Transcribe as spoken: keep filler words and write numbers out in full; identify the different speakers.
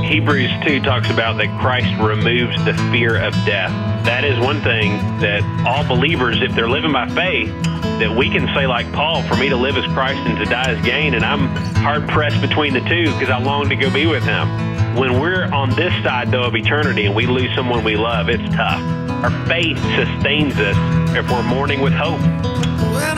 Speaker 1: Hebrews two talks about that Christ removes the fear of death. That is one thing that all believers, if they're living by faith, that we can say like Paul, for me to live as Christ and to die as gain, and I'm hard-pressed between the two because I long to go be with him. When we're on this side, though, of eternity and we lose someone we love, it's tough. Our faith sustains us if we're mourning with hope.
Speaker 2: When